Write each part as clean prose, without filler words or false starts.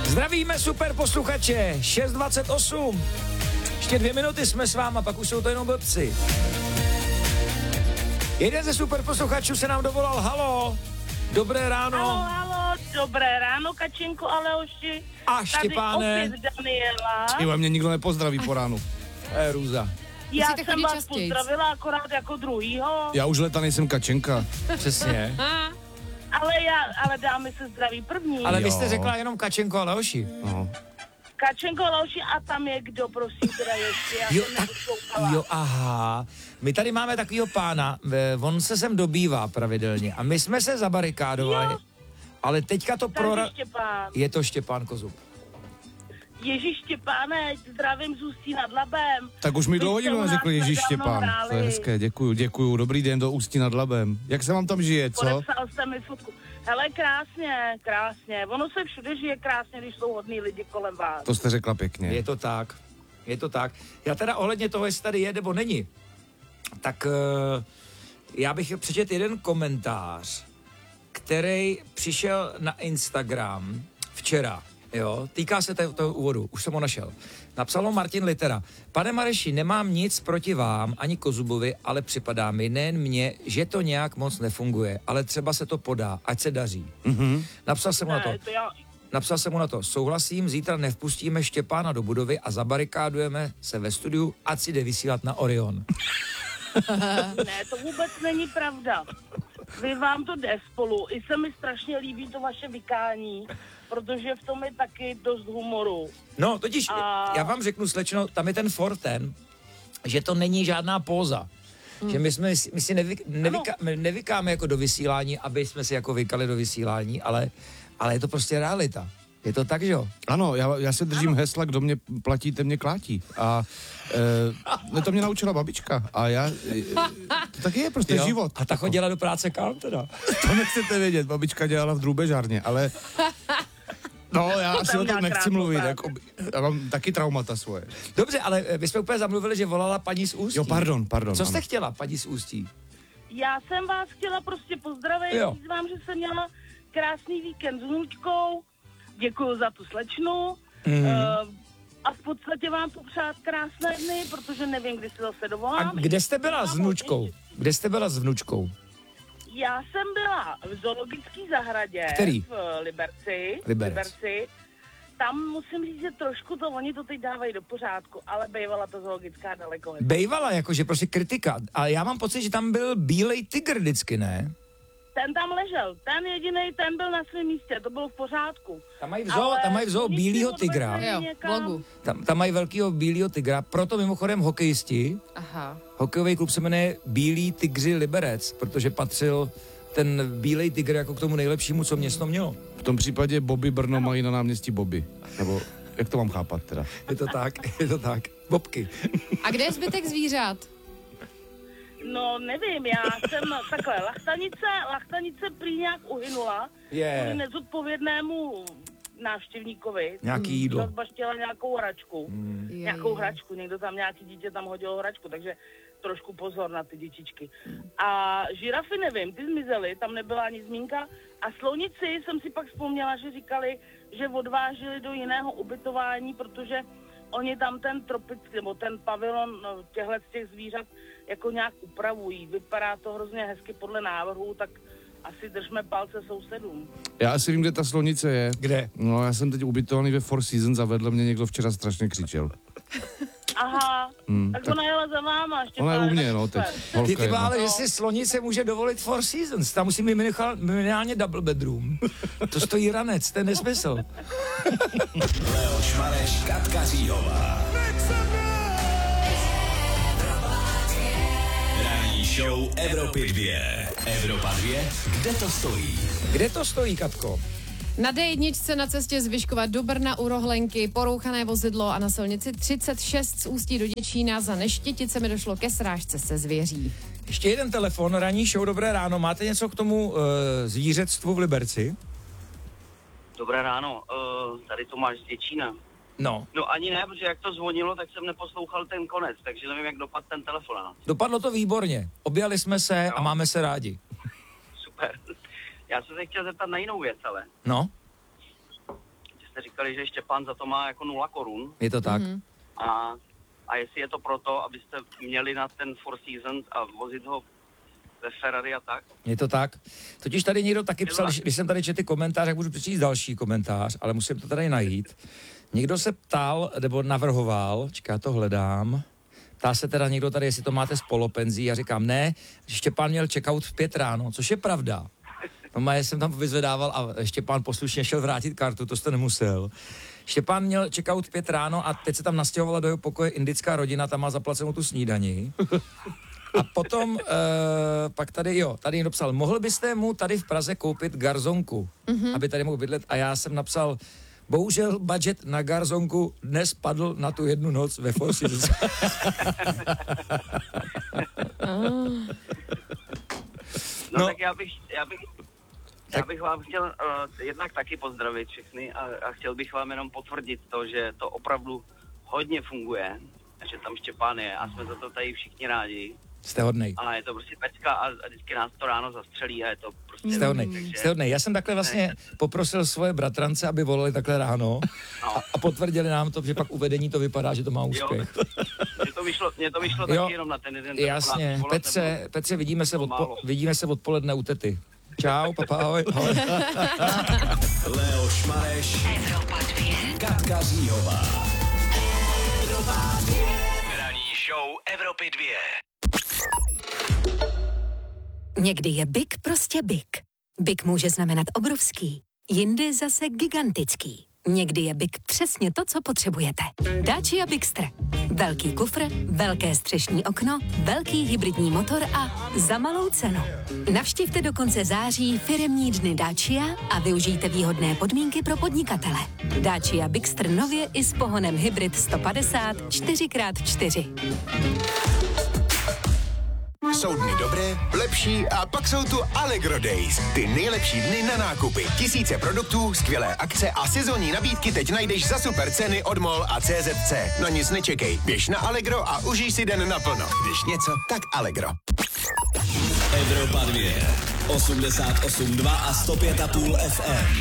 Zdravíme super posluchače, 6:28. Ještě 2 minuty jsme s váma, pak už jsou to jenom blbci. Jeden ze super posluchačů se nám dovolal, halo, dobré ráno. Halo, dobré ráno, Kačenko a Leoši. A Štěpáne. Tady opět Daniela. Tyhle, mě nikdo nepozdraví po ránu. Růza. Já Musíte jsem chodit vás častěji. pozdravila akorát jako druhýho, Já už leta nejsem Kačenka. Přesně. ale dámy se zdraví první. Ale vy Jo. jste řekla jenom Kačenko a Leoši. No. Kačenko, Leoši a tam je kdo, prosím, teda ještě, já Jo, jsem tak, neposlouchala. jo, aha. My tady máme takovýho pána, on se sem dobývá pravidelně a my jsme se zabarikádovali, Jo. ale teďka to Takže Štěpán. Je to Štěpán Kozub. Ježíš Štěpáne, zdravím z Ústí nad Labem. Tak už mi Vy dlouho jste nikdo u nás neřekl Ježíš nedávno Štěpán. hráli. To je hezké, děkuju. Dobrý den do Ústí nad Labem. Jak se vám tam žije, co? Podepsal jste mi fotku. Hele, krásně. Ono se všude žije krásně, když jsou hodný lidi kolem vás. To jste řekla pěkně. Je to tak. Já teda ohledně toho, jestli tady je nebo není, tak já bych přečetl jeden komentář, který přišel na Instagram včera. Jo, týká se toho úvodu, už jsem ho našel. Napsal ho Martin Litera. Pane Mareši, nemám nic proti vám, ani Kozubovi, ale připadá mi nejen mně, že to nějak moc nefunguje, ale třeba se to podá, ať se daří. Mm-hmm. Napsal jsem mu na to. Napsal jsem mu na to, souhlasím, zítra nevpustíme Štěpána do budovy a zabarikádujeme se ve studiu, ať si jde vysílat na Orion. Ne, to vůbec není pravda. Vy vám to jde spolu. I se mi strašně líbí to vaše vykání, protože v tom je taky dost humoru. No, totiž, já vám řeknu, slečno, tam je ten forten, že to není žádná póza. Že my si nevykáme jako do vysílání, aby jsme si jako vykali do vysílání, ale je to prostě realita. Je to tak, že jo? Ano, já se držím hesla, kdo mě platí, ten mě klátí. A to mě naučila babička. A to taky je prostě život. A ta chodila do práce kam teda? To nechcete vědět, babička dělala v drůbežárně, ale... No, já asi o tom nechci mluvit, jako, já mám taky traumata svoje. Dobře, ale my jsme úplně zamluvili, že volala paní z Ústí. Jo, pardon. Co jste chtěla, paní z Ústí? Já jsem vás chtěla prostě pozdravit, říct vám, že jsem měla krásný víkend s vnučkou, děkuju za tu slečnu a v podstatě vám popřát krásné dny, protože nevím, kdy se zase dovolám. A kde jste byla s vnučkou? Kde jste byla s vnučkou? Já jsem byla v zoologické zahradě. Který? V Liberci. Liberec. Tam musím říct, že trošku oni to teď dávají do pořádku, ale bývala to zoologická daleko. Bejvala, jakože prostě kritika. A já mám pocit, že tam byl bílej tygr vždycky, ne? Ten tam ležel, ten jedinej, ten byl na svém místě, to bylo v pořádku. Tam mají v zoo bílýho tygra. Jo, blogu. Tam mají velkýho bílýho tygra, proto mimochodem hokejisti. Aha. Hokejový klub se jmenuje Bílý tygři Liberec, protože patřil ten bílej tygr jako k tomu nejlepšímu, co město mělo. V tom případě Bobby Brno mají na náměstí Bobby. Nebo jak to mám chápat teda? Je to tak. Bobky. A kde je zbytek zvířat? No nevím, já jsem takhle, lachtanice prý nějak uhynula. Kvůli nezodpovědnému návštěvníkovi. Nějaký jídlo. Rozbaštěla nějakou hračku. Nějakou hračku, někdo tam, nějaký dítě tam hodilo hračku, takže trošku pozor na ty dětičky. A žirafy nevím, ty zmizely, tam nebyla ani zmínka. A slonici jsem si pak vzpomněla, že říkali, že odvážili do jiného ubytování, protože oni tam ten tropický, nebo ten pavilon těch zvířat jako nějak upravují. Vypadá to hrozně hezky podle návrhu, tak asi držme palce sousedům. Já asi vím, kde ta slonice je. Kde? No, já jsem teď ubytovaný ve Four Seasons a vedle mě někdo včera strašně křičel. Aha, tak ona jela za váma. Ona je u mě, no, teď. Ty ale že si slonice může dovolit Four Seasons, tam musí mít minimálně double bedroom. To stojí ranec, to je nesmysl. Leoš Mareš, Katka Říhová. Ranní show Evropy 2. Evropa 2, kde to stojí? Kde to stojí, Katko? Na D1 na cestě z Vyškova do Brna u Rohlenky porouchané vozidlo a na silnici 36 z Ústí do Děčína za Neštěticemi došlo ke srážce se zvěří. Ještě jeden telefon, ranní show, dobré ráno. Máte něco k tomu zvířectvu v Liberci? Dobré ráno, tady Tomáš z Děčína. No. No ani ne, protože jak to zvonilo, tak jsem neposlouchal ten konec, takže nevím, jak dopadl ten telefonát. Dopadlo to výborně. Objali jsme se a máme se rádi. Super. Já jsem se chtěl zeptat na jinou věc, ale. No? Jste říkali, říkali, že Štěpán za to má jako 0 korun. Je to tak. A jestli je to proto, abyste měli na ten Four Seasons a vozit ho ve Ferrari a tak. Je to tak. Totiž tady někdo taky psal, když jsem tady četl ty komentáře, můžu přečíst další komentář, ale musím to tady najít. Někdo se ptal, nebo navrhoval, čeká, já to hledám, ptá se teda někdo tady, jestli to máte z polopenzí, já říkám ne, Štěpán měl checkout v 5 ráno, což je pravda. No, já jsem tam vyzvedával a Štěpán poslušně šel vrátit kartu, to jste nemusel. Štěpán měl checkout v 5 ráno a teď se tam nastěhovala do jeho pokoje indická rodina, tam má zaplacenou tu snídani. A potom, pak tady někdo psal, mohl byste mu tady v Praze koupit garzonku, aby tady mohl bydlet, a já jsem napsal, bohužel budget na garzonku dnes padl na tu 1 noc ve Four Seasons. No tak já bych vám chtěl jednak taky pozdravit všechny a chtěl bych vám jenom potvrdit to, že to opravdu hodně funguje, že tam Štěpán je a jsme za to tady všichni rádi. Jste hodnej. A je to prostě pecka a vždycky nás to ráno zastřelí a je to prostě... Jste hodnej. Já jsem takhle vlastně poprosil svoje bratrance, aby volali takhle ráno a potvrdili nám to, že pak u vedení to vypadá, že to má úspěch. Mně to vyšlo taky jenom na ten jeden. Jasně. Petře, vidíme se odpoledne u tety. Čau, papa, ahoj. Leoš Mareš, Evropa 2, Katka Zíhová. Evropa 2. Ranní show Evropy 2. Někdy je big prostě big. Big může znamenat obrovský, jindy zase gigantický. Někdy je big přesně to, co potřebujete. Dacia Bigster. Velký kufr, velké střešní okno, velký hybridní motor a za malou cenu. Navštivte do konce září firemní dny Dacia a využijte výhodné podmínky pro podnikatele. Dacia Bigster nově i s pohonem hybrid 150 4x4. Jsou dny dobré, lepší a pak jsou tu Allegro Days. Ty nejlepší dny na nákupy. Tisíce produktů, skvělé akce a sezónní nabídky teď najdeš za super ceny od MOL a CZC. Na nic nečekej, běž na Allegro a užij si den naplno. Když něco, tak Allegro. Evropa 2, 88,2 a 105,5 FM.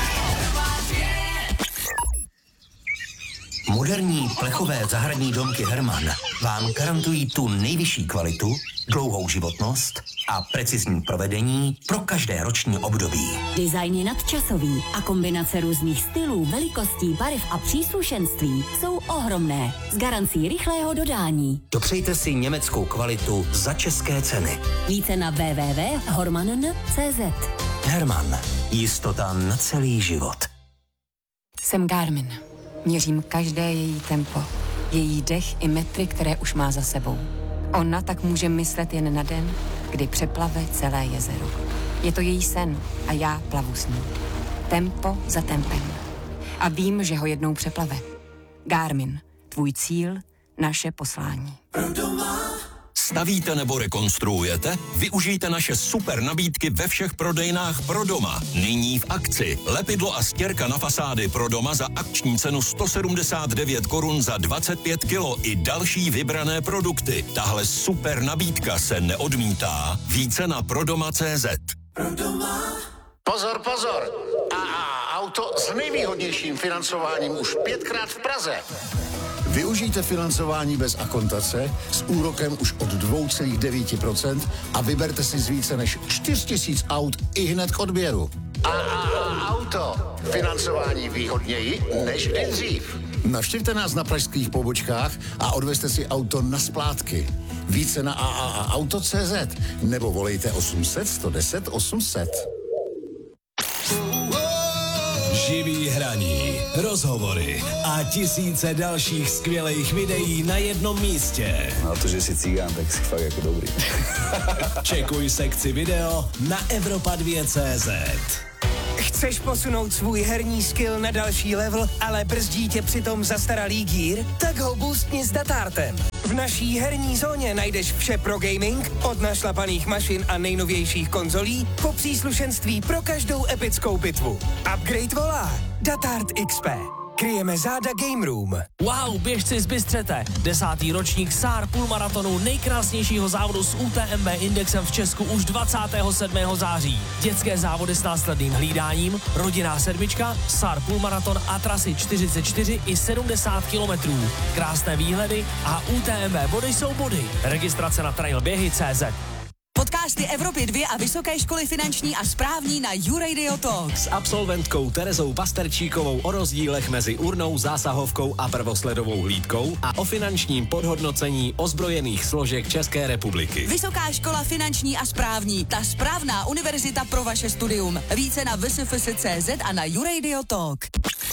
Moderní plechové zahradní domky Hermann vám garantují tu nejvyšší kvalitu, dlouhou životnost a precizní provedení pro každé roční období. Design je nadčasový a kombinace různých stylů, velikostí, barev a příslušenství jsou ohromné s garancí rychlého dodání. Dopřejte si německou kvalitu za české ceny. Více na www.hormann.cz. Hermann. Jistota na celý život. Jsem Garmin. Měřím každé její tempo, její dech i metry, které už má za sebou. Ona tak může myslet jen na den, kdy přeplave celé jezero. Je to její sen a já plavu s ní. Tempo za tempem. A vím, že ho jednou přeplave. Garmin, tvůj cíl, naše poslání. Stavíte nebo rekonstruujete? Využijte naše super nabídky ve všech prodejnách Pro doma. Nyní v akci. Lepidlo a stěrka na fasády Pro doma za akční cenu 179 korun za 25 kilo i další vybrané produkty. Tahle super nabídka se neodmítá. Více na prodoma.cz. Pozor, pozor! AA Auto s nejvýhodnějším financováním už 5krát v Praze. Využijte financování bez akontace s úrokem už od 2,9% a vyberte si z více než 4 000 aut i hned k odběru. AA Auto. Financování výhodněji než kdy dřív. Navštivte nás na pražských pobočkách a odvezte si auto na splátky. Více na AAAauto.cz nebo volejte 800 110 800. Živý hraní, rozhovory a tisíce dalších skvělých videí na jednom místě. Na to, že jsi cigán, tak jsi fakt jako dobrý. Čekuj sekci video na Evropa2.cz. Chceš posunout svůj herní skill na další level, ale brzdí tě přitom zastaralý gear? Tak ho boostni s Datartem. V naší herní zóně najdeš vše pro gaming, od našlapaných mašin a nejnovějších konzolí po příslušenství pro každou epickou bitvu. Upgrade volá Datart XP. kryjeme záda Game Room. Wow, běžci z Bystřete. 10. ročník SAR půlmaratonu, nejkrásnějšího závodu s UTMB indexem v Česku už 27. září. Dětské závody s následným hlídáním, rodinná sedmička, SAR půlmaraton a trasy 44 i 70 kilometrů. Krásné výhledy a UTMB body jsou body. Registrace na trailběhy.cz. Podcasty Evropy 2 a Vysoké školy finanční a správní na YouRadio Talk. S absolventkou Terezou Pasterčíkovou o rozdílech mezi urnou, zásahovkou a prvosledovou hlídkou a o finančním podhodnocení ozbrojených složek České republiky. Vysoká škola finanční a správní, ta správná univerzita pro vaše studium. Více na vsfs.cz a na YouRadio Talk.